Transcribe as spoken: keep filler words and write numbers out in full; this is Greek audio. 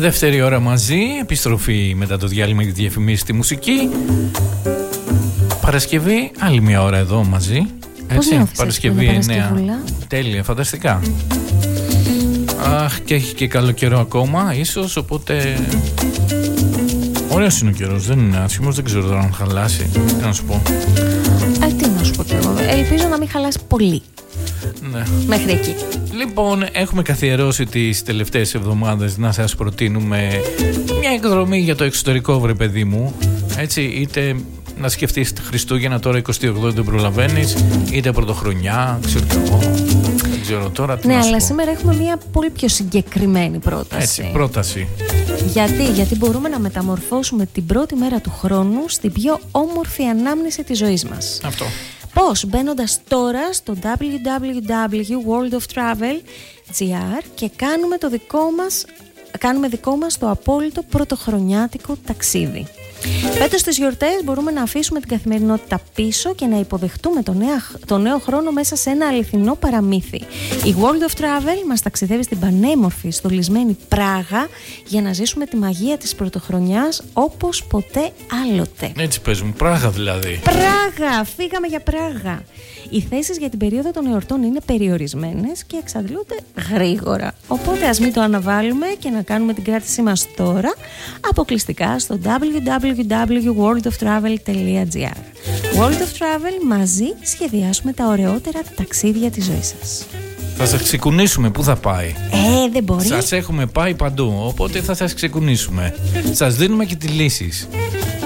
Δεύτερη ώρα μαζί, επιστροφή μετά το διάλειμμα για τη διαφημίση στη μουσική. Παρασκευή, άλλη μια ώρα εδώ μαζί. Έτσι, Παρασκευή εννέα. Τέλεια, φανταστικά. Αχ, και έχει και καλό καιρό ακόμα, ίσως, οπότε... Ωραίος είναι ο καιρός, δεν είναι άσχημος, δεν ξέρω τώρα αν χαλάσει. Τι να σου πω. Ε, τι να σου πω κι εγώ. Ελπίζω να μην χαλάσει πολύ. Ναι. Μέχρι εκεί. Λοιπόν, έχουμε καθιερώσει τις τελευταίες εβδομάδες να σας προτείνουμε μια εκδρομή για το εξωτερικό, βρε παιδί μου. Έτσι, είτε να σκεφτείς Χριστούγεννα τώρα εικοστή ογδόη δεν προλαβαίνεις, είτε πρωτοχρονιά, ξέρω εγώ. Δεν ξέρω τώρα τι ναι, να σου αλλά πω. Σήμερα έχουμε μια πολύ πιο συγκεκριμένη πρόταση. Έτσι, πρόταση. Γιατί, γιατί μπορούμε να μεταμορφώσουμε την πρώτη μέρα του χρόνου στην πιο όμορφη ανάμνηση της ζωής μας. Αυτό. Πώς? Μπαίνοντας τώρα στο double-u double-u double-u τελεία world of travel τελεία τζι άρ και κάνουμε το δικό μας, κάνουμε δικό μας το απόλυτο πρωτοχρονιάτικο ταξίδι. Φέτος στις γιορτές μπορούμε να αφήσουμε την καθημερινότητα πίσω και να υποδεχτούμε το νέο, το νέο χρόνο μέσα σε ένα αληθινό παραμύθι. Η World of Travel μας ταξιδεύει στην πανέμορφη, στολισμένη Πράγα για να ζήσουμε τη μαγεία της πρωτοχρονιάς όπως ποτέ άλλοτε. Έτσι παίζουμε, Πράγα δηλαδή. Πράγα! Φύγαμε για Πράγα! Οι θέσεις για την περίοδο των εορτών είναι περιορισμένες και εξαντλούνται γρήγορα. Οπότε ας μην το αναβάλουμε και να κάνουμε την κράτησή μας τώρα αποκλειστικά στο double-u double-u double-u τελεία world of travel τελεία τζι άρ. World of Travel, μαζί σχεδιάσουμε τα ωραιότερα ταξίδια της ζωής σας. Θα σας ξεκουνήσουμε, πού θα πάει. Ε, δεν μπορεί. Σας έχουμε πάει παντού, οπότε θα σας ξεκουνήσουμε. Σας δίνουμε και τις λύσεις.